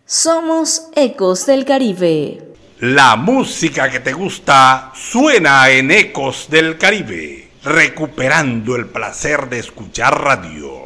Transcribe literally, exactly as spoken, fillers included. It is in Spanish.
Somos Ecos del Caribe. La música que te gusta suena en Ecos del Caribe, recuperando el placer de escuchar radio.